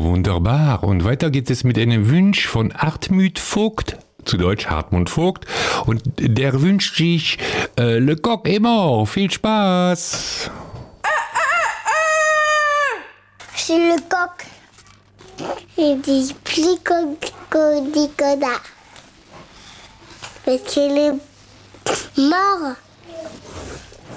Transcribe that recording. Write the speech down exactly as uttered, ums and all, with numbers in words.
wunderbar. Und weiter geht es mit einem Wunsch von Hartmut Vogt, zu Deutsch Hartmut Vogt. Und der wünscht sich äh, Le Coq est mort. Viel Spaß. C'est le coq. Il dit plus que dit connard. Parce qu'il est mort.